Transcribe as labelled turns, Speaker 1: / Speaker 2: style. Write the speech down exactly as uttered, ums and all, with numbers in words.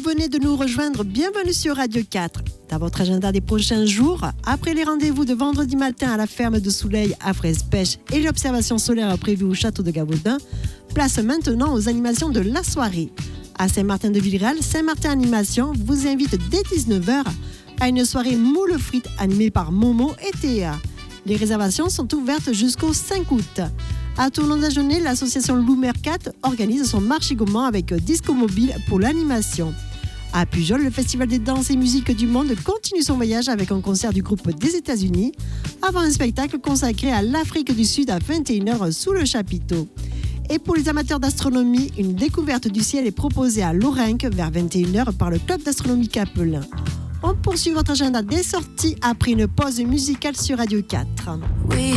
Speaker 1: venez de nous rejoindre, bienvenue sur Radio quatre. Dans votre agenda des prochains jours, après les rendez-vous de vendredi matin à la ferme de Souleil à Fraise-Pêche et l'observation solaire prévue au château de Gavaudin, place maintenant aux animations de la soirée. À Saint-Martin-de-Villeral, Saint-Martin Animation vous invite dès dix-neuf heures à une soirée moule frites animée par Momo et Théa. Les réservations sont ouvertes jusqu'au cinq août. À tout au long de la journée, l'association Lou Mercat organise son marché gourmand avec Disco Mobile pour l'animation. À Pujol, le Festival des danses et musiques du monde continue son voyage avec un concert du groupe des États-Unis avant un spectacle consacré à l'Afrique du Sud à vingt et une heures sous le chapiteau. Et pour les amateurs d'astronomie, une découverte du ciel est proposée à Lorrainque vers vingt et une heures par le Club d'astronomie Capelin. On poursuit votre agenda des sorties après une pause musicale sur Radio quatre.
Speaker 2: We